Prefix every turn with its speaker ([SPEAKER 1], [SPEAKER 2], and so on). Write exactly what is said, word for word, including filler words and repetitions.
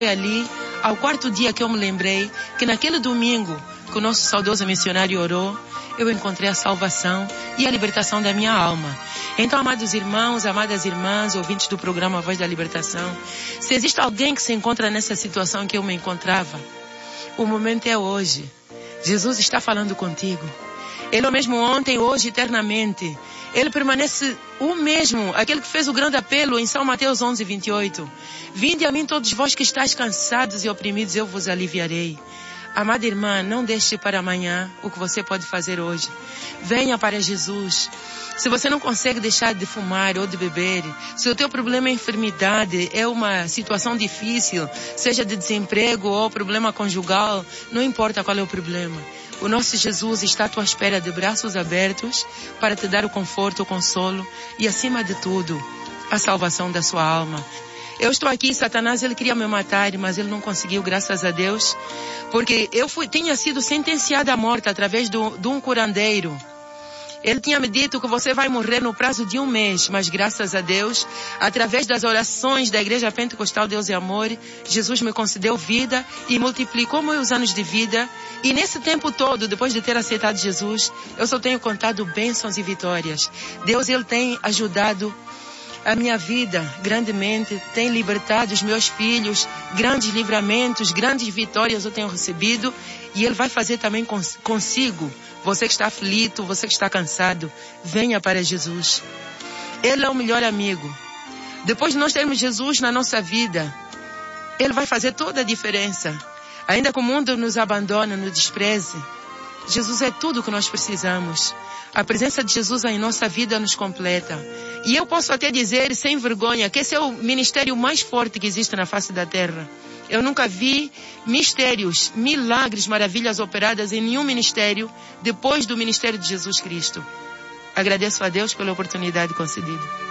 [SPEAKER 1] ali, ao quarto dia que eu me lembrei que naquele domingo que o nosso saudoso missionário orou, eu encontrei a salvação e a libertação da minha alma. Então, amados irmãos, amadas irmãs, ouvintes do programa Voz da Libertação, se existe alguém que se encontra nessa situação que eu me encontrava, o momento é hoje. Jesus está falando contigo. Ele é o mesmo ontem, hoje, eternamente. Ele permanece o mesmo, aquele que fez o grande apelo em São Mateus onze, vinte e oito. Vinde a mim todos vós que estáis cansados e oprimidos, eu vos aliviarei. Amada irmã, não deixe para amanhã o que você pode fazer hoje. Venha para Jesus. Se você não consegue deixar de fumar ou de beber, se o teu problema é enfermidade, é uma situação difícil, seja de desemprego ou problema conjugal, não importa qual é o problema. O nosso Jesus está à tua espera de braços abertos para te dar o conforto, o consolo e, acima de tudo, a salvação da sua alma. Eu estou aqui, Satanás, ele queria me matar, mas ele não conseguiu, graças a Deus, porque eu fui, tinha sido sentenciada à morte através do, de um curandeiro. Ele tinha me dito que você vai morrer no prazo de um mês, mas graças a Deus, através das orações da Igreja Pentecostal Deus e Amor, Jesus me concedeu vida e multiplicou meus anos de vida. E nesse tempo todo, depois de ter aceitado Jesus, eu só tenho contado bênçãos e vitórias. Deus, ele tem ajudado a minha vida grandemente, tem libertado os meus filhos, grandes livramentos, grandes vitórias eu tenho recebido, e Ele vai fazer também cons- consigo. Você que está aflito, você que está cansado, venha para Jesus. Ele é o melhor amigo. Depois de nós termos Jesus na nossa vida, Ele vai fazer toda a diferença. Ainda que o mundo nos abandone, nos despreze, Jesus é tudo o que nós precisamos. A presença de Jesus em nossa vida nos completa. E eu posso até dizer, sem vergonha, que esse é o ministério mais forte que existe na face da terra. Eu nunca vi mistérios, milagres, maravilhas operadas em nenhum ministério depois do ministério de Jesus Cristo. Agradeço a Deus pela oportunidade concedida.